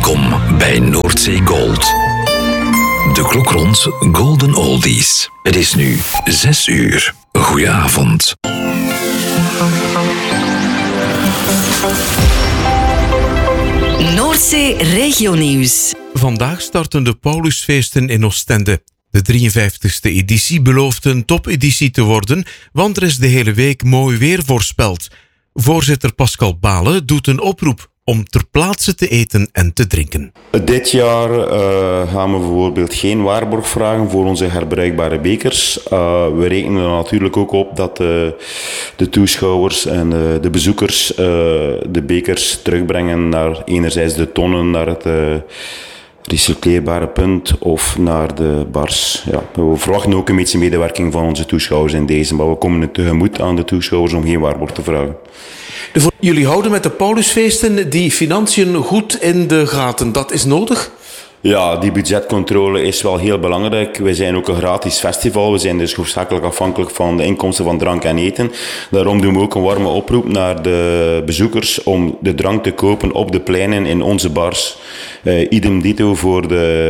Welkom bij Noordzee Gold. De klok rond Golden Oldies. Het is nu 6 uur. Goedenavond. Noordzee Regionieuws. Vandaag starten de Paulusfeesten in Oostende. De 53e editie belooft een topeditie te worden, want er is de hele week mooi weer voorspeld. Voorzitter Pascal Balen doet een oproep om ter plaatse te eten en te drinken. Dit jaar gaan we bijvoorbeeld geen waarborg vragen voor onze herbruikbare bekers. We rekenen er natuurlijk ook op dat de toeschouwers en de bezoekers de bekers terugbrengen naar enerzijds de tonnen, naar het recycleerbare punt of naar de bars. Ja, we verwachten ook een beetje medewerking van onze toeschouwers in deze, maar we komen tegemoet aan de toeschouwers om geen waarborg te vragen. Jullie houden met de Paulusfeesten die financiën goed in de gaten. Dat is nodig? Ja, die budgetcontrole is wel heel belangrijk. Wij zijn ook een gratis festival. We zijn dus hoofdzakelijk afhankelijk van de inkomsten van drank en eten. Daarom doen we ook een warme oproep naar de bezoekers om de drank te kopen op de pleinen in onze bars. Idem dito voor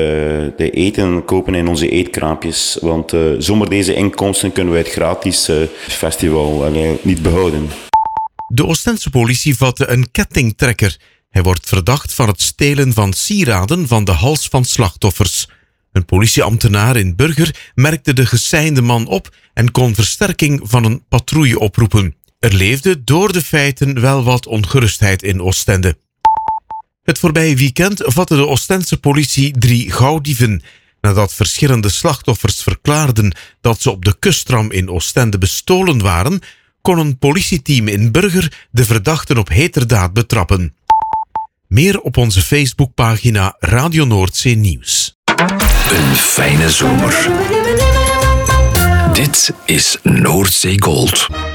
de eten kopen in onze eetkraampjes. Want zonder deze inkomsten kunnen wij het gratis festival niet behouden. De Oostense politie vatte een kettingtrekker. Hij wordt verdacht van het stelen van sieraden van de hals van slachtoffers. Een politieambtenaar in Burger merkte de geseinde man op en kon versterking van een patrouille oproepen. Er leefde door de feiten wel wat ongerustheid in Oostende. Het voorbije weekend vatte de Oostense politie 3 gauwdieven. Nadat verschillende slachtoffers verklaarden dat ze op de kusttram in Oostende bestolen waren, kon een politieteam in Burger de verdachten op heterdaad betrappen. Meer op onze Facebookpagina Radio Noordzee Nieuws. Een fijne zomer. Dit is Noordzee Gold.